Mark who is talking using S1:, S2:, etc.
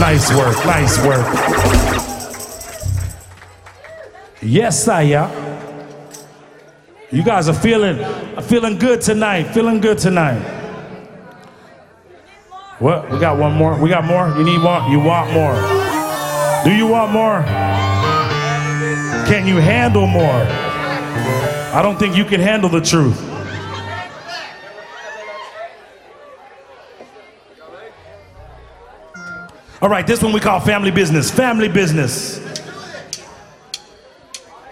S1: Nice work, nice work. Yes, Saya. You guys are feeling good tonight, feeling good tonight. What? We got one more? We got more? You need more? You want more? Do you want more? Can you handle more? I don't think you can handle the truth. All right, this one we call family business. Family business.